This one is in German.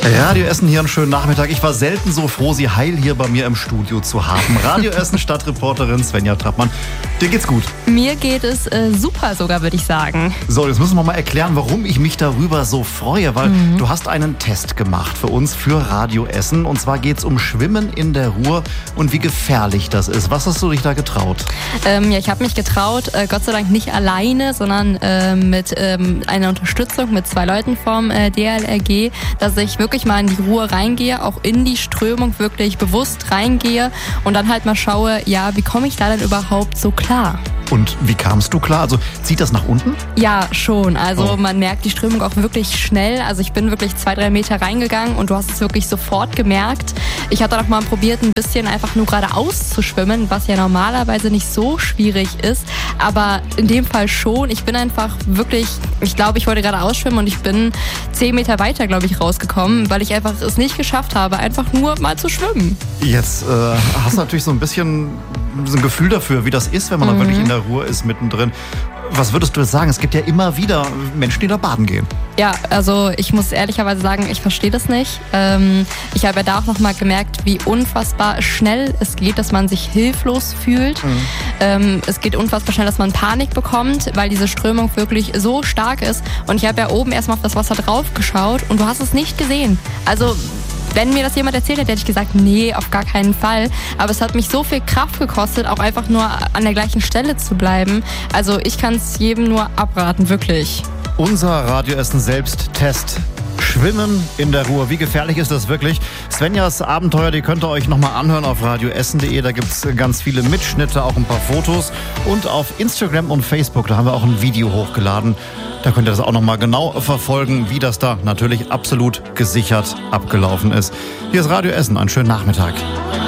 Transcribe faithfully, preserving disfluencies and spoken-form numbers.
Radio Essen hier, einen schönen Nachmittag. Ich war selten so froh, Sie heil hier bei mir im Studio zu haben. Radio Essen Stadtreporterin Svenja Trappmann. Dir geht's gut? Mir geht es äh, super sogar, würde ich sagen. So, jetzt müssen wir mal erklären, warum ich mich darüber so freue, weil mhm. du hast einen Test gemacht für uns, für Radio Essen. Und zwar geht's um Schwimmen in der Ruhr und wie gefährlich das ist. Was hast du dich da getraut? Ähm, ja, ich habe mich getraut, äh, Gott sei Dank nicht alleine, sondern äh, mit ähm, einer Unterstützung mit zwei Leuten vom äh, D L R G, dass ich wirklich mal in die Ruhr reingehe, auch in die Strömung wirklich bewusst reingehe und dann halt mal schaue, ja, wie komme ich da denn überhaupt so klar? Und wie kamst du klar? Also zieht das nach unten? Ja, schon. Also oh. man merkt die Strömung auch wirklich schnell. Also ich bin wirklich zwei, drei Meter reingegangen und du hast es wirklich sofort gemerkt. Ich hatte auch mal probiert, ein bisschen einfach nur geradeaus zu schwimmen, was ja normalerweise nicht so schwierig ist. Aber in dem Fall schon. Ich bin einfach wirklich, ich glaube, ich wollte geradeaus schwimmen und ich bin zehn Meter weiter, glaube ich, rausgekommen, weil ich einfach es nicht geschafft habe, einfach nur mal zu schwimmen. Jetzt äh, hast du natürlich so ein bisschen so ein Gefühl dafür, wie das ist, wenn man mhm. da wirklich in der Ruhr ist, mittendrin. Was würdest du jetzt sagen? Es gibt ja immer wieder Menschen, die da baden gehen. Ja, also ich muss ehrlicherweise sagen, ich verstehe das nicht. Ähm, ich habe ja da auch nochmal gemerkt, wie unfassbar schnell es geht, dass man sich hilflos fühlt. Mhm. Ähm, es geht unfassbar schnell, dass man Panik bekommt, weil diese Strömung wirklich so stark ist. Und ich habe ja oben erstmal auf das Wasser drauf geschaut und du hast es nicht gesehen. Also wenn mir das jemand erzählt hätte, hätte ich gesagt, nee, auf gar keinen Fall. Aber es hat mich so viel Kraft gekostet, auch einfach nur an der gleichen Stelle zu bleiben. Also ich kann es jedem nur abraten, wirklich. Unser Radio Essen Selbsttest. Schwimmen in der Ruhr. Wie gefährlich ist das wirklich? Svenjas Abenteuer, die könnt ihr euch nochmal anhören auf radio essen punkt de. Da gibt es ganz viele Mitschnitte, auch ein paar Fotos. Und auf Instagram und Facebook, da haben wir auch ein Video hochgeladen. Da könnt ihr das auch nochmal genau verfolgen, wie das da natürlich absolut gesichert abgelaufen ist. Hier ist Radio Essen. Einen schönen Nachmittag.